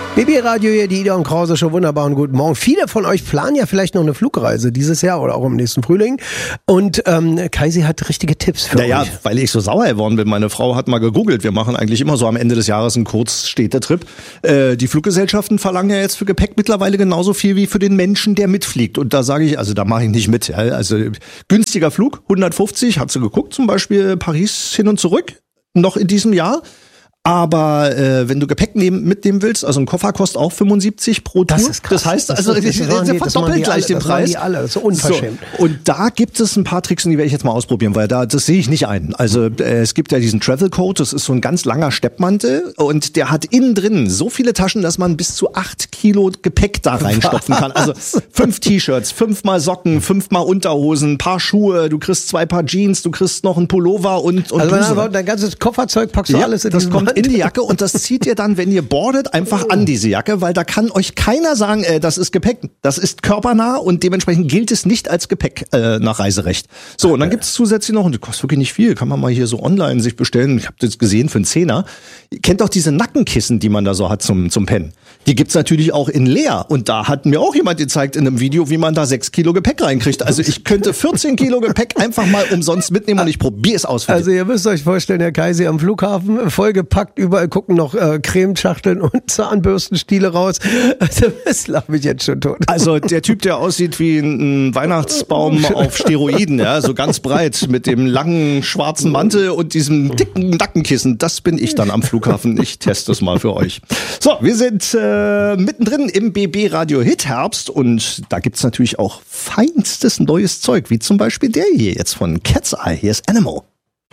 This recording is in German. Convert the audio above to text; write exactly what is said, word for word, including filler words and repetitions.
B B-Radio hier, die Ida und Krause, schon wunderbar und guten Morgen. Viele von euch planen ja vielleicht noch eine Flugreise dieses Jahr oder auch im nächsten Frühling. Und ähm, Kaisi hat richtige Tipps für naja, euch. Ja, weil ich so sauer geworden bin. Meine Frau hat mal gegoogelt. Wir machen eigentlich immer so am Ende des Jahres einen Kurzstädtetrip. Äh, die Fluggesellschaften verlangen ja jetzt für Gepäck mittlerweile genauso viel wie für den Menschen, der mitfliegt. Und da sage ich, also da mache ich nicht mit. Ja. Also günstiger Flug, hundertfünfzig, hat sie geguckt, zum Beispiel Paris hin und zurück, noch in diesem Jahr. Aber äh, wenn du Gepäck nehmen, mitnehmen willst, also ein Koffer kostet auch fünfundsiebzig pro Tour. Das ist krass. Das heißt, also das, das, das, das, das verdoppelt gleich den das Preis. Die alle. Das ist so unverschämt. So, und da gibt es ein paar Tricks, die werde ich jetzt mal ausprobieren, weil da das sehe ich nicht ein. Also äh, es gibt ja diesen Travel Coat, das ist so ein ganz langer Steppmantel und der hat innen drin so viele Taschen, dass man bis zu acht Kilo Gepäck da reinstopfen kann. Also fünf T-Shirts, fünfmal Socken, fünfmal Unterhosen, paar Schuhe, du kriegst zwei Paar Jeans, du kriegst noch einen Pullover und und also Bluse. dein ganzes Kofferzeug packst du Ja, alles in das kommt Mantel. in die Jacke und das zieht ihr dann, wenn ihr boardet, einfach an diese Jacke, weil da kann euch keiner sagen, äh, das ist Gepäck. Das ist körpernah und dementsprechend gilt es nicht als Gepäck äh, nach Reiserecht. So, und dann gibt es zusätzlich noch, und das kostet wirklich nicht viel, kann man mal hier so online sich bestellen. Ich habe das gesehen für einen Zehner. Ihr kennt doch diese Nackenkissen, die man da so hat zum zum Pennen. Die gibt's natürlich auch in leer. Und da hat mir auch jemand gezeigt in einem Video, wie man da sechs Kilo Gepäck reinkriegt. Also ich könnte vierzehn Kilo Gepäck einfach mal umsonst mitnehmen und ich probiere es aus. Für Also ihr müsst euch vorstellen, der Kaisi am Flughafen, vollgepackt, überall gucken noch äh, Cremeschachteln und Zahnbürstenstiele raus. Also das lacht mich jetzt schon tot. Also der Typ, der aussieht wie ein Weihnachtsbaum auf Steroiden, ja, so ganz breit mit dem langen schwarzen Mantel und diesem dicken Nackenkissen, das bin ich dann am Flughafen. Ich teste es mal für euch. So, wir sind äh, mittendrin im B B Radio Hit Herbst und da gibt's natürlich auch feinstes neues Zeug, wie zum Beispiel der hier jetzt von Cat's Eye. Hier ist Animal.